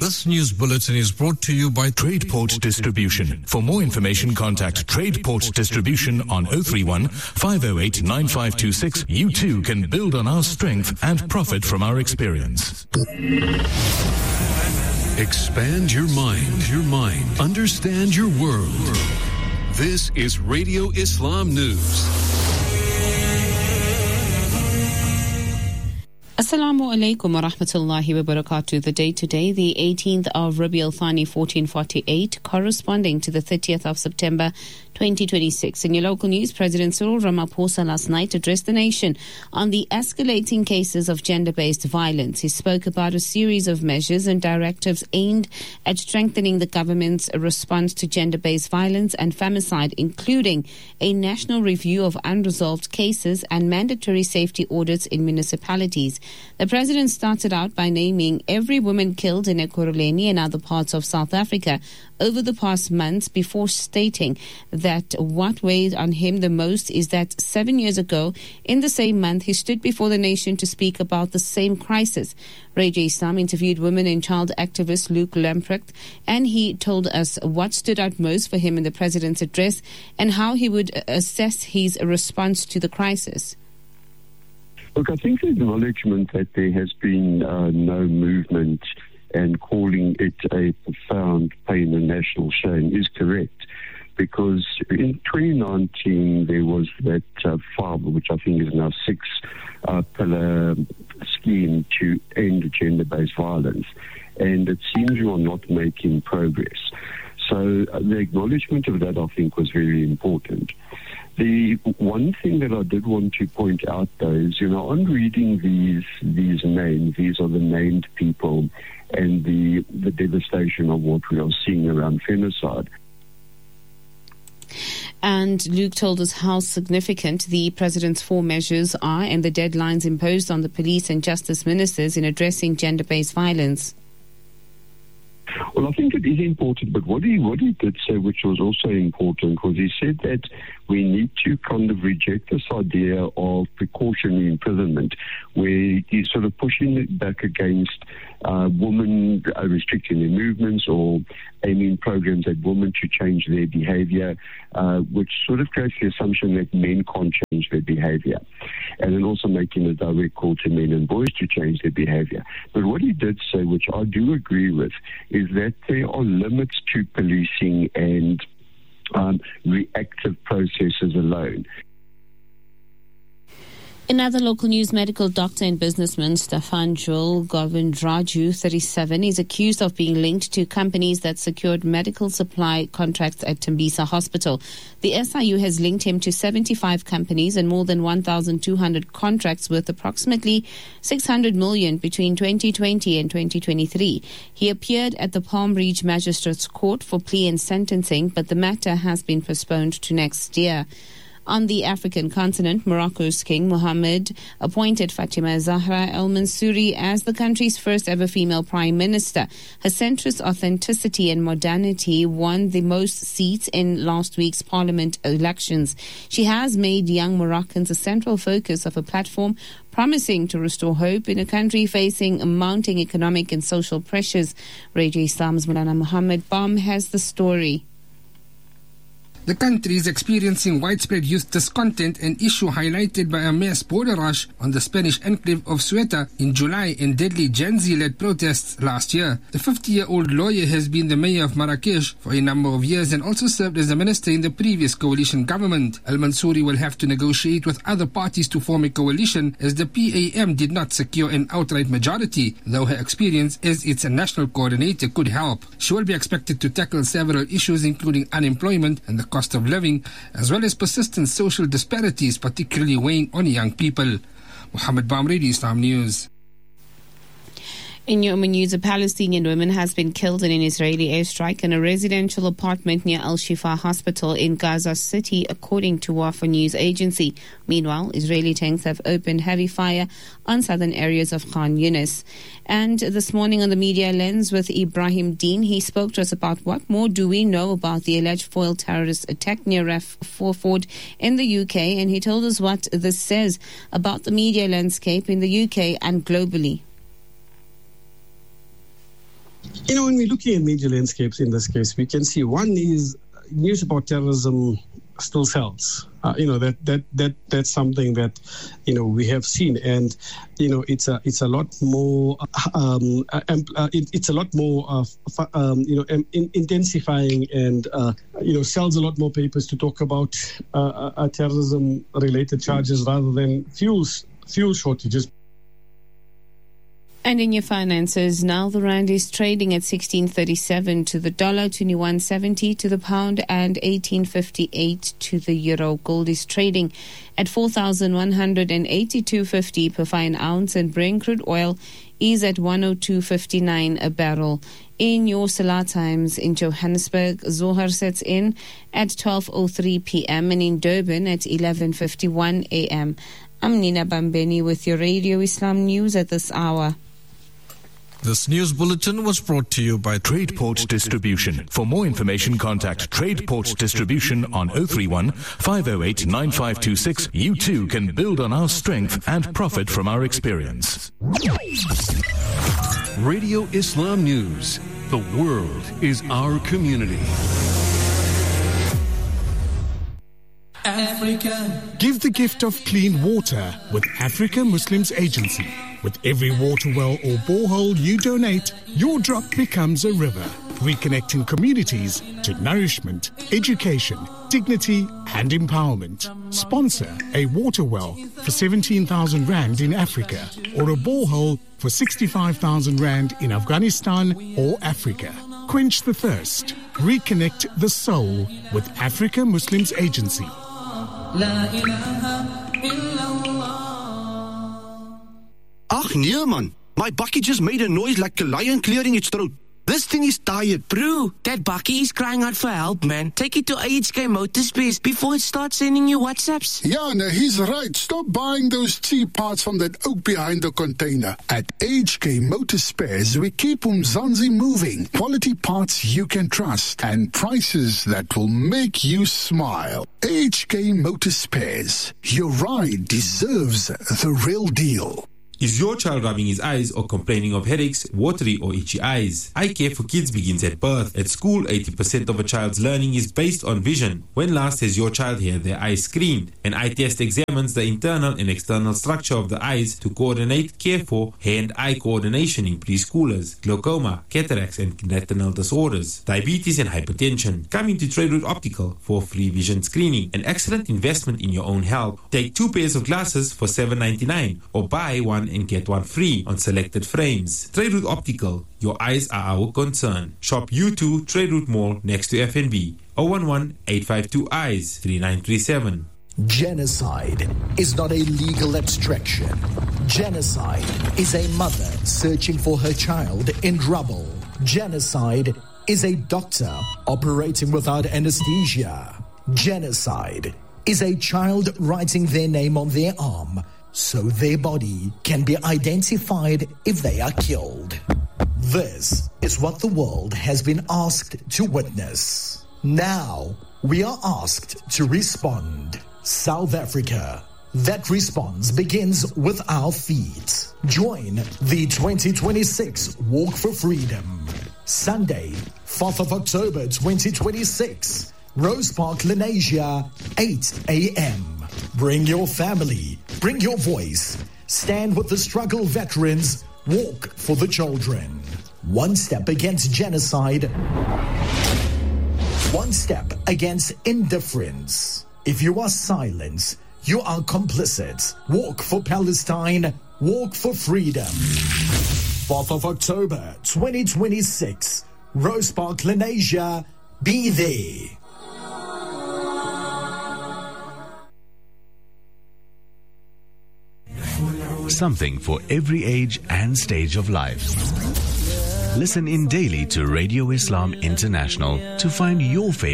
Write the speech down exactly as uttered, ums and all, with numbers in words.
This news bulletin is brought to you by TradePort Distribution. For more information, contact TradePort Distribution on oh three one, five oh eight, nine five two six. You too can build on our strength and profit from our experience. Expand your mind, your mind. Understand your world. This is Radio Islam News. Assalamu alaikum wa rahmatullahi wa barakatuh. The date today, the eighteenth of Rabi al-Thani fourteen forty-eight, corresponding to the thirtieth of September twenty twenty-six. In your local news, President Cyril Ramaphosa last night addressed the nation on the escalating cases of gender-based violence. He spoke about a series of measures and directives aimed at strengthening the government's response to gender-based violence and femicide, including a national review of unresolved cases and mandatory safety audits in municipalities. The president started out by naming every woman killed in Ekurhuleni and other parts of South Africa over the past months, before stating that what weighed on him the most is that seven years ago, in the same month, he stood before the nation to speak about the same crisis. Radio Islam interviewed women and child activist Luke Lamprecht, and he told us what stood out most for him in the president's address and how he would assess his response to the crisis. Look, I think the acknowledgement that there has been uh, no movement and calling it a profound pain and national shame is correct, because in twenty nineteen there was that uh, five, which I think is now six uh, pillar scheme to end gender-based violence, and it seems we are not making progress. So uh, the acknowledgement of that, I think, was very important. The one thing that I did want to point out, though, is, you know, on reading these these names, these are the named people, and the the devastation of what we are seeing around femicide. And Luke told us how significant the president's four measures are and the deadlines imposed on the police and justice ministers in addressing gender-based violence. Well, I think it is important, but what he what he did say, which was also important, was he said that we need to kind of reject this idea of precautionary imprisonment, where he's sort of pushing it back against uh, women uh, restricting their movements or aiming programs at women to change their behavior, uh, which sort of creates the assumption that men can't change their behavior, and then also making a direct call to men and boys to change their behavior. But what he did say, which I do agree with, is that there are limits to policing and um, reactive processes alone. In other local news, medical doctor and businessman Stefan Joel Govindraju, thirty-seven, is accused of being linked to companies that secured medical supply contracts at Tembisa Hospital. The S I U has linked him to seventy-five companies and more than one thousand two hundred contracts worth approximately six hundred million between twenty twenty and twenty twenty-three. He appeared at the Palm Ridge Magistrates Court for plea and sentencing, but the matter has been postponed to next year. On the African continent, Morocco's King Mohammed appointed Fatima Zahra El Mansouri as the country's first ever female prime minister. Her centrist authenticity and modernity won the most seats in last week's parliament elections. She has made young Moroccans a central focus of a platform promising to restore hope in a country facing mounting economic and social pressures. Radio Islam's Mulana Muhammad Bam has the story. The country is experiencing widespread youth discontent, an issue highlighted by a mass border rush on the Spanish enclave of Ceuta in July and deadly Gen Z-led protests last year. The fifty-year-old lawyer has been the mayor of Marrakesh for a number of years and also served as a minister in the previous coalition government. El Mansouri will have to negotiate with other parties to form a coalition, as the P A M did not secure an outright majority, though her experience as its national coordinator could help. She will be expected to tackle several issues, including unemployment and the cost of living, as well as persistent social disparities, particularly weighing on young people. Muhammad Bam, Radio Islam News. In Yemen news, a Palestinian woman has been killed in an Israeli airstrike in a residential apartment near Al-Shifa Hospital in Gaza City, according to Wafa news agency. Meanwhile, Israeli tanks have opened heavy fire on southern areas of Khan Yunis. And this morning on the Media Lens with Ibrahim Dean, he spoke to us about what more do we know about the alleged foil terrorist attack near Raf Ford in the U K, and he told us what this says about the media landscape in the U K and globally. You know, when we're looking at media landscapes in this case, we can see one is news about terrorism still sells. Uh, you know, that that that that's something that, you know, we have seen, and you know, it's a it's a lot more um, uh, uh, it, it's a lot more uh, um, you know in, intensifying, and uh, you know, sells a lot more papers to talk about uh, uh, terrorism related charges rather than fuels fuel shortages. And in your finances, now the rand is trading at sixteen thirty-seven to the dollar, twenty-one seventy to the pound, and eighteen fifty-eight to the euro. Gold is trading at four thousand one hundred eighty-two fifty per fine ounce, and Brent crude oil is at one oh two fifty-nine a barrel. In your Salah times in Johannesburg, Zohar sets in at twelve oh three p.m. and in Durban at eleven fifty-one a.m. I'm Nina Bambeni with your Radio Islam News at this hour. This news bulletin was brought to you by TradePort Distribution. For more information, contact TradePort Distribution on oh three one, five oh eight, nine five two six. You too can build on our strength and profit from our experience. Radio Islam News. The world is our community. Africa. Give the gift of clean water with Africa Muslims Agency. With every water well or borehole you donate, your drop becomes a river, reconnecting communities to nourishment, education, dignity and empowerment. Sponsor a water well for seventeen thousand rand in Africa, or a borehole for sixty-five thousand rand in Afghanistan or Africa. Quench the thirst. Reconnect the soul with Africa Muslims Agency. La ilaha illallah. Ach nee man, my bakkie just made a noise like a lion clearing its throat. This thing is tired. Bro, that bakkie is crying out for help, man. Take it to A H K Motorspares before it starts sending you WhatsApps. Yeah, no, he's right. Stop buying those cheap parts from that oak behind the container. At A H K Motorspares, we keep Umzansi moving. Quality parts you can trust and prices that will make you smile. A H K Motorspares. Your ride deserves the real deal. Is your child rubbing his eyes or complaining of headaches, watery or itchy eyes? Eye care for kids begins at birth. At school, eighty percent of a child's learning is based on vision. When last has your child had their eyes screened? An eye test examines the internal and external structure of the eyes to coordinate care for hand-eye coordination in preschoolers, glaucoma, cataracts and retinal disorders, diabetes and hypertension. Come into Trade Route Optical for free vision screening, an excellent investment in your own health. Take two pairs of glasses for seven ninety-nine or buy one and get one free on selected frames. Trade Route Optical, your eyes are our concern. Shop U two Trade Route Mall next to F N B. oh one one, eight five two, eyes, three nine three seven. Genocide is not a legal abstraction. Genocide is a mother searching for her child in rubble. Genocide is a doctor operating without anesthesia. Genocide is a child writing their name on their arm so their body can be identified if they are killed. This is what the world has been asked to witness. Now, we are asked to respond. South Africa. That response begins with our feet. Join the twenty twenty-six Walk for Freedom. Sunday, fourth of October twenty twenty-six. Rose Park, Lenasia, eight a.m. Bring your family, bring your voice. Stand with the struggle veterans. Walk for the children. One step against genocide. One step against indifference. If you are silent, you are complicit. Walk for Palestine. Walk for freedom. fourth of October twenty twenty-six. Rose Park, Lenasia. Be there. Something for every age and stage of life. Listen in daily to Radio Islam International to find your favorite